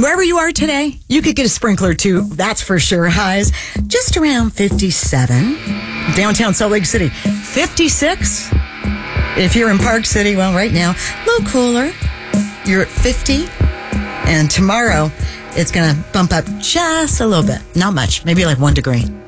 Wherever you are today, you could get a sprinkler too. That's for sure. Highs just around 57. Downtown Salt Lake City, 56. If you're in Park City, well, right now, a little cooler. You're at 50. And tomorrow, it's going to bump up just a little bit. Not much. Maybe like 1 degree.